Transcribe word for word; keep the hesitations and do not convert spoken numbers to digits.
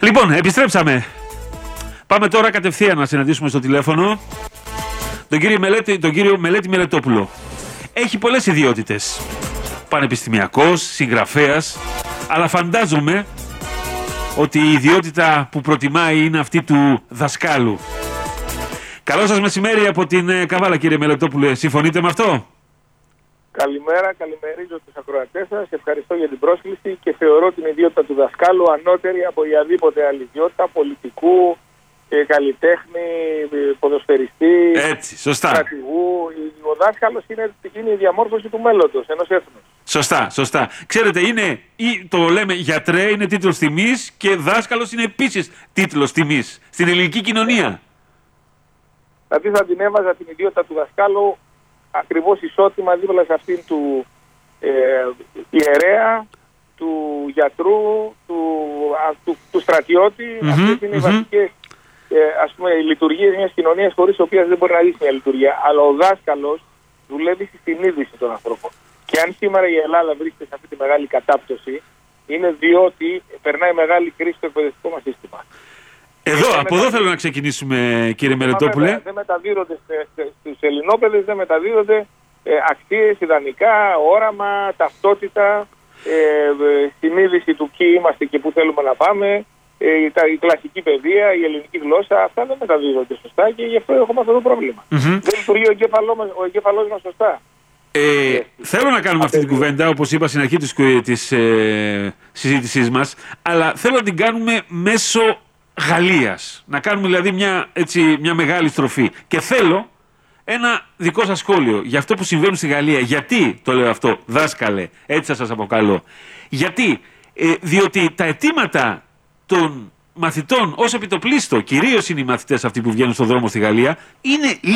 Λοιπόν, επιστρέψαμε. Πάμε τώρα κατευθείαν να συναντήσουμε στο τηλέφωνο τον κύριο Μελέτη, τον κύριο Μελέτη Μελετόπουλο. Έχει πολλές ιδιότητες. Πανεπιστημιακός, συγγραφέας, αλλά φαντάζομαι ότι η ιδιότητα που προτιμάει είναι αυτή του δασκάλου. Καλό σας μεσημέρι από την Καβάλα, κύριε Μελετόπουλε. Συμφωνείτε με αυτό? Καλημέρα, καλημερίζω τους ακροατές σας. Ευχαριστώ για την πρόσκληση και θεωρώ την ιδιότητα του δασκάλου ανώτερη από οποιαδήποτε άλλη ιδιότητα πολιτικού, ε, καλλιτέχνη, ποδοσφαιριστή, έτσι, σωστά. στρατηγού. Ο δάσκαλος είναι, είναι η διαμόρφωση του μέλλοντος ενός έθνους. Σωστά, σωστά. Ξέρετε, είναι, ή το λέμε γιατρέ, είναι τίτλος τιμής και δάσκαλος είναι επίσης τίτλος τιμής στην ελληνική κοινωνία. Δηλαδή θα την έβαζα την ιδιότητα του δασκάλου ακριβώς ισότιμα δίπλα σε αυτήν του ε, ιερέα, του γιατρού, του, α, του, του στρατιώτη. Mm-hmm, αυτές είναι mm-hmm. οι βασικές ε, ας πούμε, οι λειτουργίες μιας κοινωνίας χωρίς τις οποίες δεν μπορεί να δεις μια λειτουργία. Αλλά ο δάσκαλος δουλεύει στη συνείδηση των ανθρώπων. Και αν σήμερα η Ελλάδα βρίσκεται σε αυτή τη μεγάλη κατάπτωση, είναι διότι περνάει μεγάλη κρίση στο εκπαιδευτικό μας σύστημα. Εδώ, από μετα... εδώ θέλω να ξεκινήσουμε, κύριε Μελετόπουλε. Δεν, δεν μεταδίδονται στους Ελληνόπαιδες, δεν μεταδίδονται ε, αξίες, ιδανικά, όραμα, ταυτότητα, ε, ε, συνείδηση του ποιοι είμαστε και πού θέλουμε να πάμε, ε, τα, η κλασική παιδεία, η ελληνική γλώσσα, αυτά δεν μεταδίδονται σωστά και γι' αυτό έχουμε αυτό το πρόβλημα. Mm-hmm. Δεν λειτουργεί ο εγκέφαλός μας, ο εγκέφαλός μας σωστά. Ε, θέλω να κάνουμε αυτή την κουβέντα, όπως είπα στην αρχή της, της ε, συζήτησής μας, αλλά θέλω να την κάνουμε μέσω Γαλλίας. Να κάνουμε δηλαδή μια, έτσι, μια μεγάλη στροφή. Και θέλω ένα δικό σας σχόλιο για αυτό που συμβαίνει στη Γαλλία. Γιατί το λέω αυτό, δάσκαλε, έτσι θα σας αποκαλώ. Γιατί, ε, διότι τα αιτήματα των μαθητών ως επιτοπλίστων, κυρίως είναι οι μαθητές αυτοί που βγαίνουν στον δρόμο στη Γαλλία, είναι